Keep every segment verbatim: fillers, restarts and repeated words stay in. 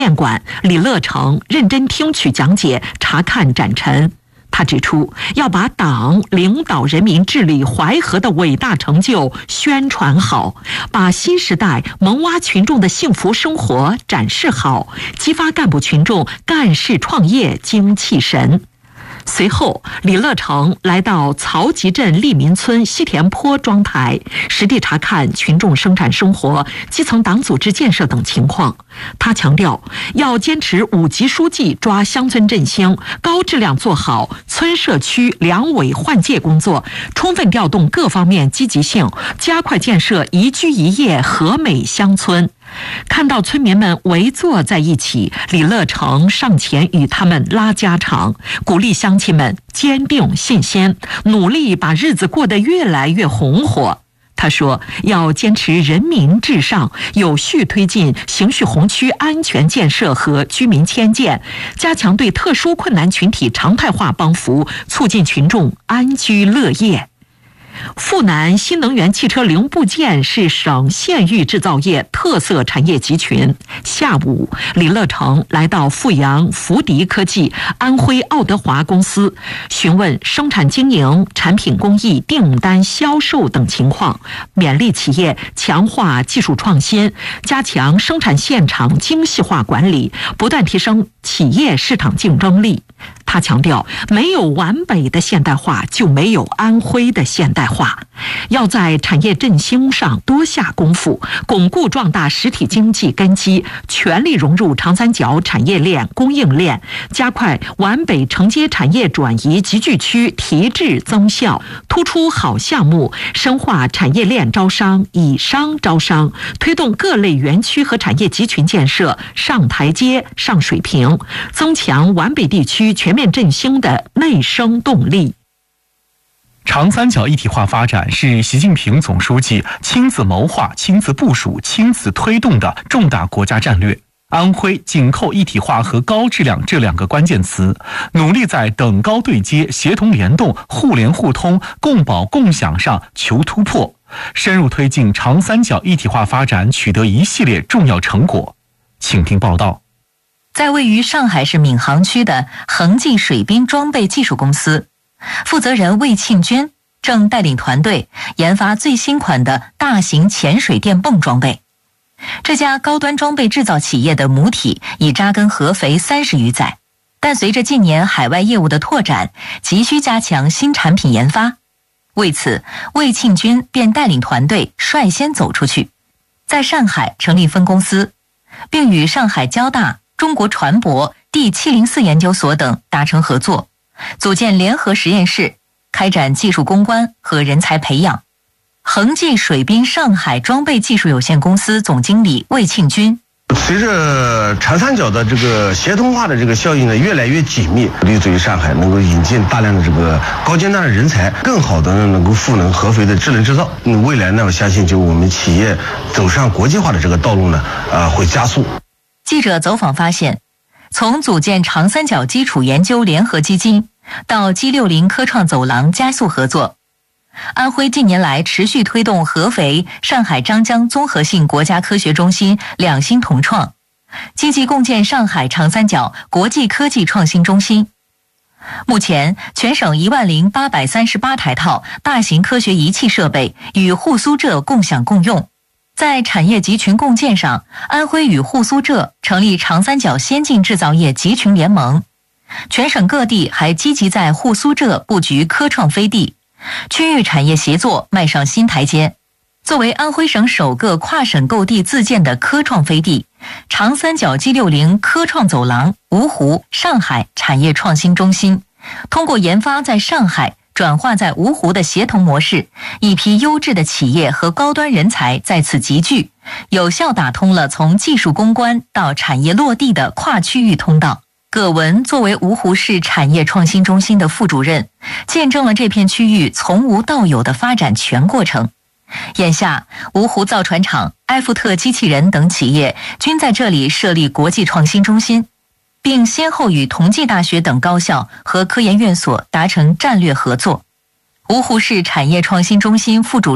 面馆李乐成认真听取讲解，查看展陈。他指出，要把党领导人民治理淮河的伟大成就宣传好，把新时代萌娃群众的幸福生活展示好，激发干部群众干事创业精气神。随后，李乐成来到曹集镇利民村西田坡庄台，实地查看群众生产生活、基层党组织建设等情况。他强调，要坚持五级书记抓乡村振兴，高质量做好村社区两委换届工作，充分调动各方面积极性，加快建设宜居宜业和美乡村。看到村民们围坐在一起，李乐成上前与他们拉家常，鼓励乡亲们坚定信心，努力把日子过得越来越红火。他说，要坚持人民至上，有序推进形序洪区安全建设和居民迁建，加强对特殊困难群体常态化帮扶，促进群众安居乐业。阜南新能源汽车零部件是省县域制造业特色产业集群。下午，李乐成来到阜阳福迪科技、安徽奥德华公司，询问生产经营、产品工艺、订单销售等情况，勉励企业强化技术创新，加强生产现场精细化管理，不断提升企业市场竞争力。他强调，没有皖北的现代化，就没有安徽的现代化。要在产业振兴上多下功夫，巩固壮大实体经济根基，全力融入长三角产业链、供应链，加快皖北承接产业转移集聚区提质增效，突出好项目，深化产业链招商，以商招商，推动各类园区和产业集群建设上台阶、上水平，增强皖北地区全面振兴的内生动力。 长三角一体化发展是习近平总书记亲自谋划、亲自部署、亲自推动的重大国家战略。安徽紧扣一体化和高质量这两个关键词，努力在等高对接、协同联动、互联互通、共保共享上求突破，深入推进长三角一体化发展取得一系列重要成果。请听报道。 在位于上海市闵行区的恒技水滨装备技术公司，负责人魏庆军正带领团队研发最新款的大型潜水电泵装备。这家高端装备制造企业的母体已扎根合肥三十余载，但随着近年海外业务的拓展，急需加强新产品研发。为此，魏庆军便带领团队率先走出去，在上海成立分公司，并与上海交大、中国船舶、第七零四研究所等达成合作，组建联合实验室，开展技术攻关和人才培养。恒技水滨上海装备技术有限公司总经理魏庆军， 随着长三角的这个协同化的这个效应呢越来越紧密，立足于上海，能够引进大量的这个高尖端的人才，更好的能够赋能合肥的智能制造。嗯，未来呢，我相信就我们企业走上国际化的这个道路呢，呃，会加速。 记者走访发现，从组建长三角基础研究联合基金到 G 六十 科创走廊加速合作，安徽近年来持续推动合肥、上海张江综合性国家科学中心两新同创，积极共建上海长三角国际科技创新中心。目前，全省一万零八百三十八台套大型科学仪器设备与沪苏浙共享共用。在产业集群共建上，安徽与沪苏浙成立长三角先进制造业集群联盟，全省各地还积极在沪苏浙布局科创飞地，区域产业协作迈上新台阶。作为安徽省首个跨省购地自建的科创飞地，长三角 G 六十 科创走廊芜湖、上海产业创新中心，通过研发在上海转化在芜湖的协同模式，一批优质的企业和高端人才在此集聚，有效打通了从技术攻关到产业落地的跨区域通道。葛文作为芜湖市产业创新中心的副主任，见证了这片区域从无到有的发展全过程。眼下，芜湖造船厂、埃弗特机器人等企业均在这里设立国际创新中心，并先后与同济大学等高校和科研院所达成战略合作。芜湖市产业创新中心副主任、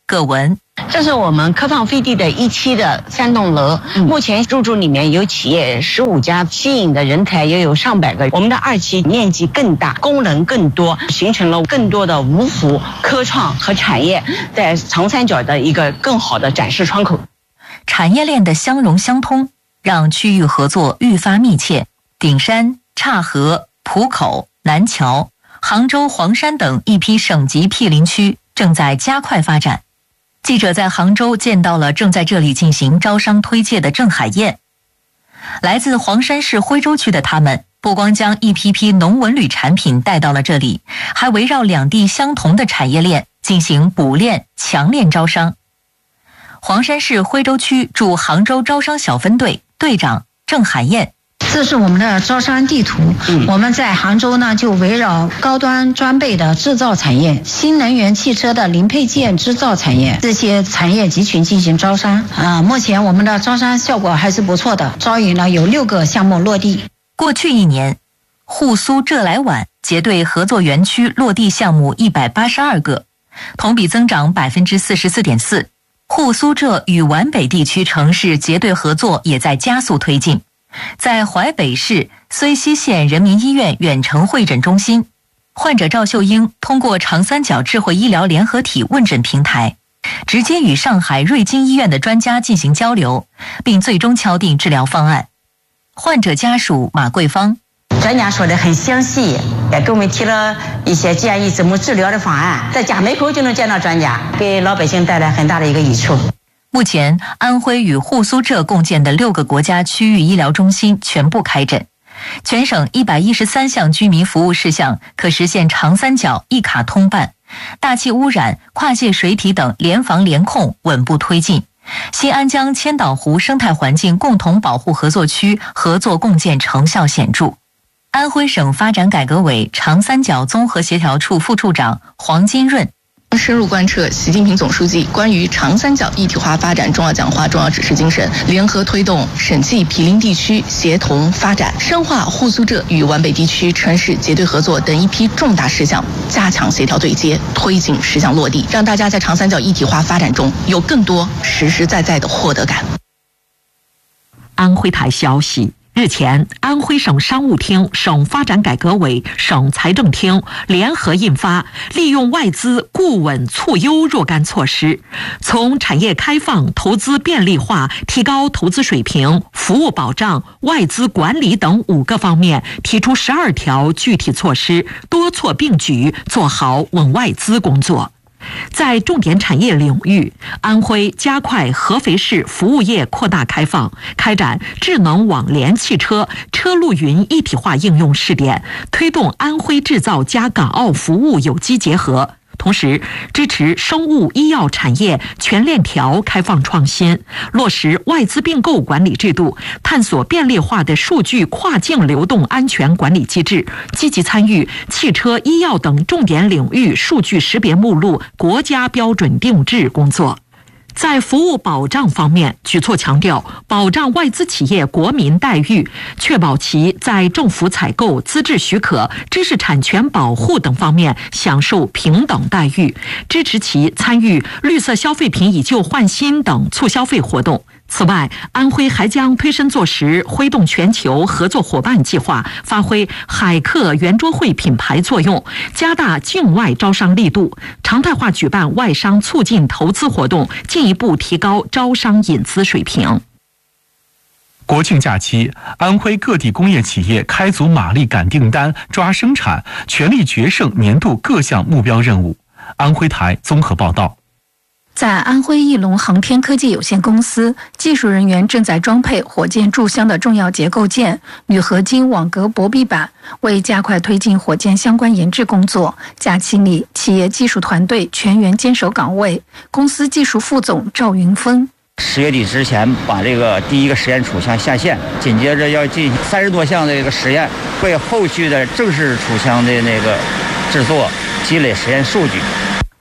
葛文。 这是我们科创飞地的一期的三栋楼，目前入驻里面有企业十五家，吸引的人才也有上百个。我们的二期面积更大，功能更多，形成了更多的五府科创和产业在长三角的一个更好的展示窗口。 产业链的相融相通，让区域合作愈发密切。顶山、岔河、浦口、南桥、杭州黄山等一批省级毗邻区正在加快发展。记者在杭州见到了正在这里进行招商推介的郑海燕。来自黄山市徽州区的他们，不光将一批批农文旅产品带到了这里，还围绕两地相同的产业链进行补链、强链招商。黄山市徽州区驻杭州招商小分队队长郑海燕。 这是我们的招商地图。嗯、我们在杭州呢，就围绕高端装备的制造产业、新能源汽车的零配件制造产业这些产业集群进行招商。啊，目前我们的招商效果还是不错的，招引了有六个项目落地。 过去一年，沪苏浙来皖结对合作园区落地项目一百八十二个，同比增长百分之四十四点四。沪苏浙与皖北地区城市结对合作也在加速推进。在淮北市睢溪县人民医院远程会诊中心，患者赵秀英通过长三角智慧医疗联合体问诊平台，直接与上海瑞金医院的专家进行交流，并最终敲定治疗方案。患者家属马桂芳， 专家说的很详细，也给我们提了一些建议怎么治疗的方案，在家门口就能见到专家，给老百姓带来很大的一个益处。 目前，安徽与沪苏浙共建的六个国家区域医疗中心全部开诊，全省一百一十三项居民服务事项可实现长三角一卡通办，大气污染、跨界水体等联防联控稳步推进。新安江千岛湖生态环境共同保护合作区合作共建成效显著。安徽省发展改革委长三角综合协调处副处长黄金润。 深入贯彻习近平总书记关于长三角一体化发展重要讲话重要指示精神，联合推动省际毗邻地区协同发展，深化沪苏浙与皖北地区城市结对合作等一批重大事项，加强协调对接，推进实项落地，让大家在长三角一体化发展中有更多实实在在的获得感。 安徽台消息，日前，安徽省商务厅、省发展改革委、省财政厅联合印发利用外资固稳促优若干措施，从产业开放、投资便利化、提高投资水平、服务保障、外资管理等五个方面提出十二条具体措施，多措并举，做好稳外资工作。在重点产业领域，安徽加快合肥市服务业扩大开放，开展智能网联汽车、车路云一体化应用试点，推动安徽制造加港澳服务有机结合。同时，支持生物医药产业全链条开放创新，落实外资并购管理制度，探索便利化的数据跨境流动安全管理机制，积极参与汽车、医药等重点领域数据识别目录国家标准定制工作。在服务保障方面，举措强调保障外资企业国民待遇，确保其在政府采购、资质许可、知识产权保护等方面享受平等待遇，支持其参与绿色消费品以旧换新等促消费活动。此外，安徽还将推身作实，挥动全球合作伙伴计划，发挥海客圆桌会品牌作用，加大境外招商力度，常态化举办外商促进投资活动，进一步提高招商引资水平。 国庆假期，安徽各地工业企业开足马力赶订单、抓生产，全力决胜年度各项目标任务。安徽台综合报道。 在安徽翼龙航天科技有限公司，技术人员正在装配火箭柱箱的重要结构件铝合金网格薄壁板。为加快推进火箭相关研制工作，假期里企业技术团队全员坚守岗位。公司技术副总赵云峰。 十月底之前把这个第一个实验储箱下线，紧接着要进行三十多项的这个实验，为后续的正式储箱的那个制作积累实验数据。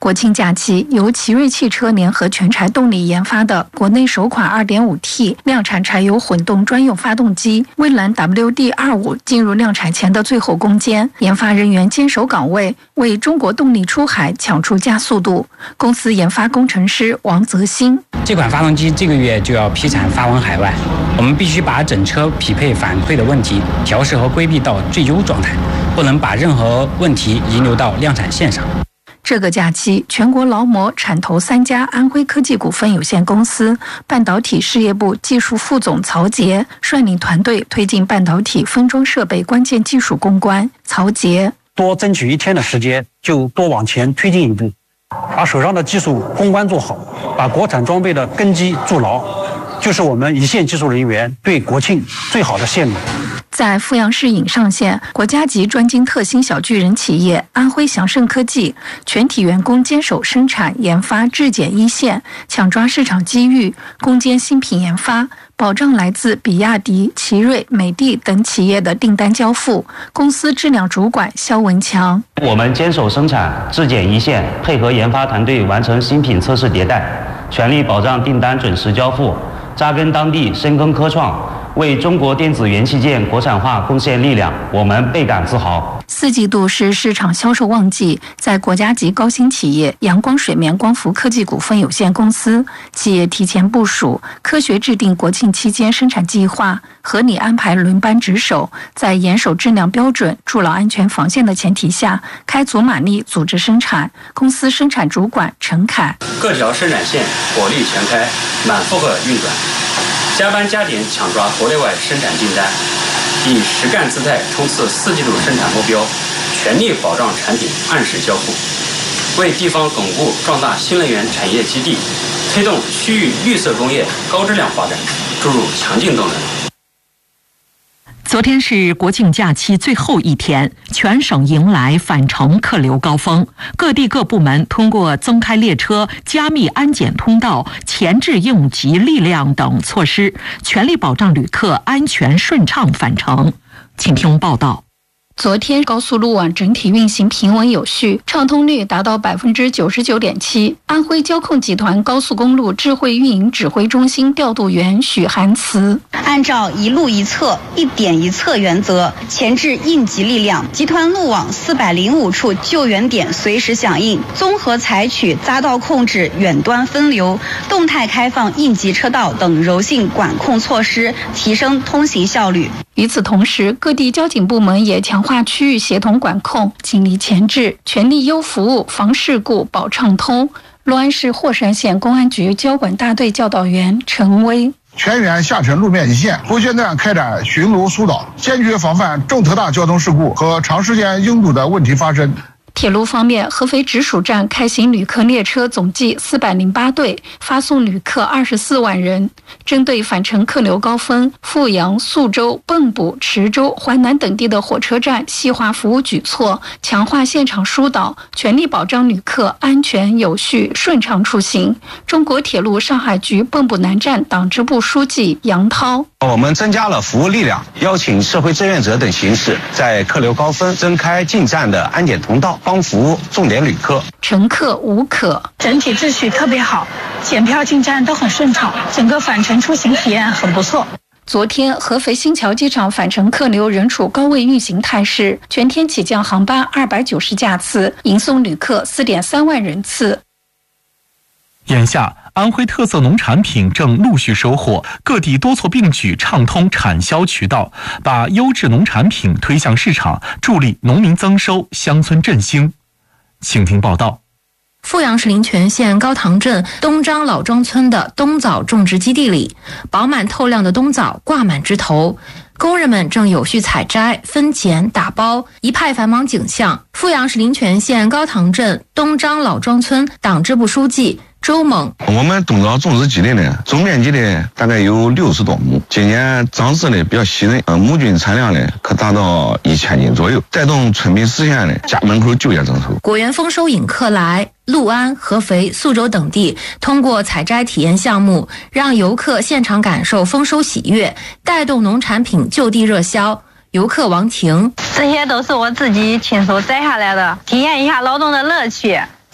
国庆假期，由奇瑞汽车联合全柴动力研发的国内首款 二点五 T 量产柴油混动专用发动机蔚蓝 W D 二十五 进入量产前的最后攻坚，研发人员坚守岗位，为中国动力出海抢出加速度。公司研发工程师王泽新： 这款发动机这个月就要批产发往海外，我们必须把整车匹配反馈的问题调试和规避到最优状态，不能把任何问题遗留到量产线上。 这个假期，全国劳模产投三家安徽科技股份有限公司半导体事业部技术副总曹杰率领团队推进半导体分装设备关键技术攻关。曹杰： 多争取一天的时间，就多往前推进一步，把手上的技术攻关做好，把国产装备的根基筑牢，就是我们一线技术人员对国庆最好的献礼。 在阜阳市颍上县，国家级专精特新小巨人企业安徽祥盛科技全体员工坚守生产研发质检一线，抢抓市场机遇，攻坚新品研发，保障来自比亚迪、奇瑞、美的等企业的订单交付。公司质量主管肖文强： 我们坚守生产质检一线，配合研发团队完成新品测试迭代，全力保障订单准时交付，扎根当地，深耕科创，为中国电子元器件国产化贡献力量，我们倍感自豪。 四季度是市场销售旺季，在国家级高新企业阳光水面光伏科技股份有限公司，企业提前部署，科学制定国庆期间生产计划，合理安排轮班值守，在严守质量标准、筑牢安全防线的前提下，开足马力组织生产。公司生产主管陈凯： 各条生产线火力全开，满负荷运转，加班加点抢抓国内外生产订单，以实干姿态冲刺四季度生产目标，全力保障产品按时交付，为地方巩固壮大新能源产业基地，推动区域绿色工业高质量发展注入强劲动能。 昨天是国庆假期最后一天，全省迎来返程客流高峰。各地各部门通过增开列车、加密安检通道、前置应急力量等措施，全力保障旅客安全顺畅返程。请听报道。 昨天高速路网整体运行平稳有序，畅通率达到百分之九十九点七。安徽交控集团高速公路智慧运营指挥中心调度员许涵慈： 按照一路一测、一点一测原则，前置应急力量，集团路网四百零五处救援点随时响应，综合采取匝道控制、远端分流、动态开放应急车道等柔性管控措施，提升通行效率。 与此同时，各地交警部门也强化区域协同管控，精力前置，全力优服务，防事故，保畅通。六安市霍山县公安局交管大队教导员陈威： 全员下沉路面一线，不间断开展巡逻疏导，坚决防范重特大交通事故和长时间拥堵的问题发生。 铁路方面，合肥直属站开行旅客列车总计四百零八对，发送旅客二十四万人。针对返程客流高峰，阜阳、宿州、蚌埠、池州、淮南等地的火车站细化服务举措，强化现场疏导，全力保障旅客安全有序、顺畅出行。中国铁路上海局蚌埠南站党支部书记杨涛： 我们增加了服务力量，邀请社会志愿者等形式，在客流高峰增开进站的安检通道，帮服务重点旅客。 乘客吴可： 整体秩序特别好，检票进站都很顺畅，整个返程出行体验很不错。 昨天，合肥新桥机场返程客流仍处高位运行态势，全天起降航班二百九十架次，迎送旅客四点三万人次。 眼下，安徽特色农产品正陆续收获，各地多措并举，畅通产销渠道，把优质农产品推向市场，助力农民增收、乡村振兴。请听报道。 阜阳市灵泉县高塘镇东张老庄村的冬枣种植基地里，饱满透亮的冬枣挂满枝头，工人们正有序采摘、分拣、打包，一派繁忙景象。阜阳市灵泉县高塘镇东张老庄村党支部书记周猛： 我们冬枣种植基地呢，总面积呢大概有六十多亩，今年长势呢比较细嫩，呃，亩均产量呢可达到一千斤左右，带动村民实现呢家门口就业增收。 果园丰收引客来，六安、合肥、宿州等地通过采摘体验项目，让游客现场感受丰收喜悦，带动农产品就地热销。游客王婷： 这些都是我自己亲手摘下来的，体验一下劳动的乐趣。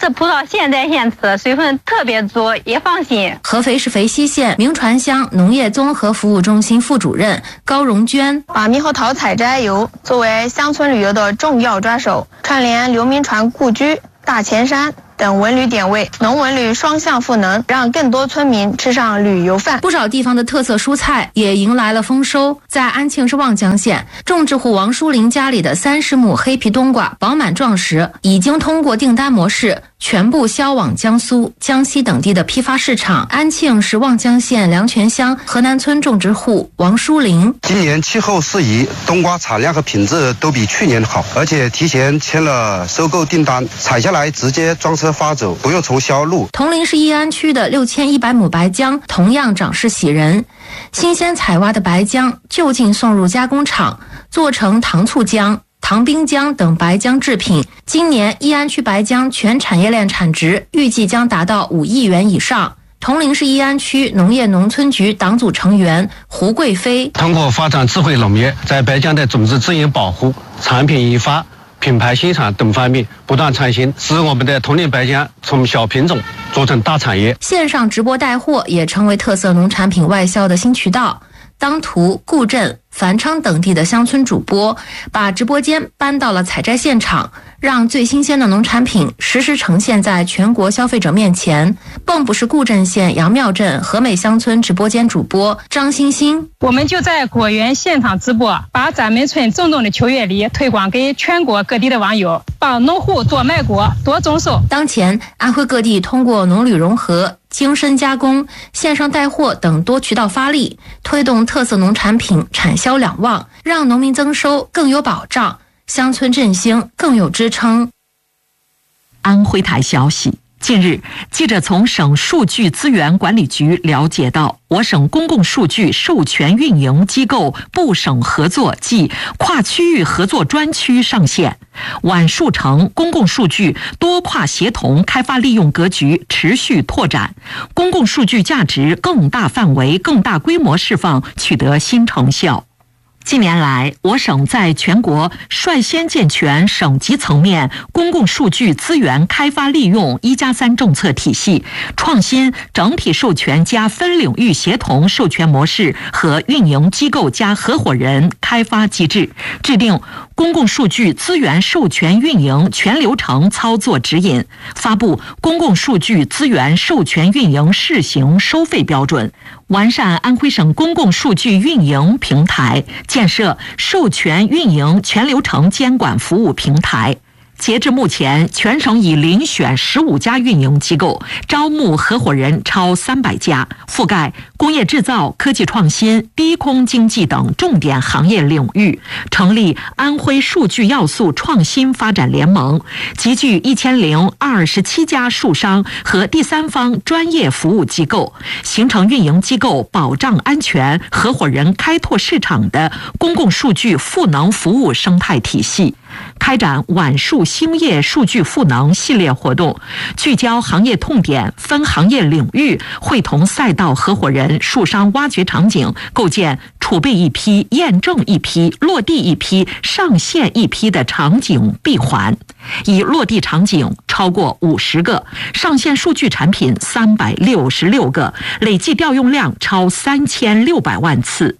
这葡萄现摘现吃，水分特别足，也放心。 合肥市肥西县明传乡农业综合服务中心副主任高荣娟， 把猕猴桃采摘游作为乡村旅游的重要抓手，串联刘铭传故居、大前山等文旅点位，农文旅双向赋能，让更多村民吃上旅游饭。 不少地方的特色蔬菜也迎来了丰收。在安庆市望江县，种植户王淑玲家里的三十亩黑皮冬瓜饱满壮实，已经通过订单模式全部销往江苏、江西等地的批发市场。安庆市望江县梁泉乡河南村种植户王淑玲， 今年气候适宜，冬瓜产量和品质都比去年好，而且提前签了收购订单，采下来直接装车发走，不用重销路。 铜陵市义安区的六千一百亩白姜同样长势喜人，新鲜采挖的白姜就近送入加工厂，做成糖醋姜、糖冰姜等白姜制品。今年义安区白姜全产业链产值预计将达到五亿元以上。铜陵市义安区农业农村局党组成员胡贵飞， 通过发展智慧农业，在白姜的种子资源保护、产品研发、品牌生产等方面不断创新，使我们的铜陵白姜从小品种做成大产业。 线上直播带货也成为特色农产品外销的新渠道。当涂、固镇、繁昌等地的乡村主播把直播间搬到了采摘现场，让最新鲜的农产品实时呈现在全国消费者面前。蚌埠市固镇县杨庙镇和美乡村直播间主播张欣欣， 我们就在果园现场直播，把咱们村种种的秋月梨推广给全国各地的网友，帮农户多卖果、多种收。 当前，安徽各地通过农旅融合、精深加工、线上带货等多渠道发力，推动特色农产品产销两旺，让农民增收更有保障，乡村振兴更有支撑。 安徽台消息，近日，记者从省数据资源管理局了解到，我省公共数据授权运营机构部省合作暨跨区域合作专区上线，皖数城公共数据多跨协同开发利用格局持续拓展，公共数据价值更大范围、更大规模释放取得新成效。近年来，我省在全国率先健全省级层面公共数据资源开发利用一加三政策体系，创新整体授权加分领域协同授权模式和运营机构加合伙人开发机制，制定公共数据资源授权运营全流程操作指引，发布公共数据资源授权运营试行收费标准，完善安徽省公共数据运营平台，建设授权运营全流程监管服务平台。截至目前，全省已遴选十五家运营机构，招募合伙人超三百家，覆盖工业制造、科技创新、低空经济等重点行业领域，成立安徽数据要素创新发展联盟，集聚一千零二十七家数商和第三方专业服务机构，形成运营机构保障安全、合伙人开拓市场的公共数据赋能服务生态体系。开展皖数兴业数据赋能系列活动，聚焦行业痛点、分行业领域，会同赛道合伙人、数商挖掘场景，构建储备一批、验证一批、落地一批、上线一批的场景闭环。已落地场景超过五十个，上线数据产品三百六十六个，累计调用量超三千六百万次。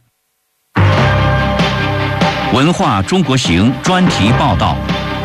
文化中国行专题报道。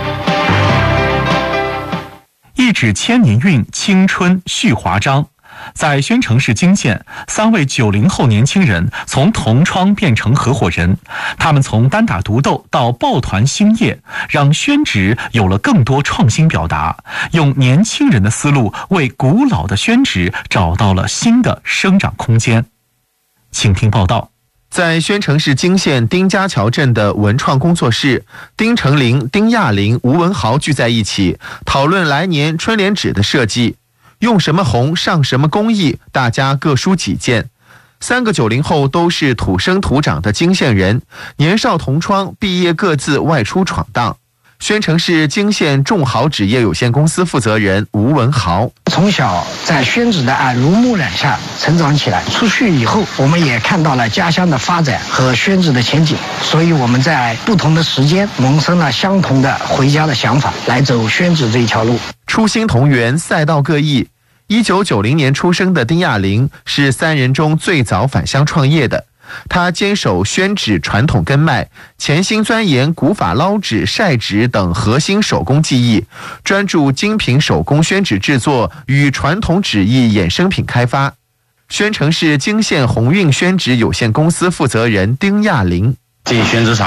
一纸千年韵，青春续华章。在宣城市泾县，三位九零后年轻人从同窗变成合伙人，他们从单打独斗到抱团兴业，让宣纸有了更多创新表达，用年轻人的思路为古老的宣纸找到了新的生长空间。请听报道。 在宣城市泾县丁家桥镇的文创工作室，丁成林、丁亚林、吴文豪聚在一起，讨论来年春联纸的设计，用什么红上什么工艺，大家各抒己见。三个九零后都是土生土长的泾县人，年少同窗，毕业各自外出闯荡。宣城市泾县众豪纸业有限公司负责人吴文豪， 从小在宣纸的耳濡目染下成长起来，出去以后我们也看到了家乡的发展和宣纸的前景，所以我们在不同的时间萌生了相同的回家的想法，来走宣纸这一条路。 初心同源，赛道各异。一九九零年出生的丁亚玲是三人中最早返乡创业的。他坚守宣纸传统根脉，潜心钻研古法捞纸、晒纸等核心手工技艺，专注精品手工宣纸制作与传统纸艺衍生品开发。宣城市泾县鸿运宣纸有限公司负责人丁亚玲， 进宣纸厂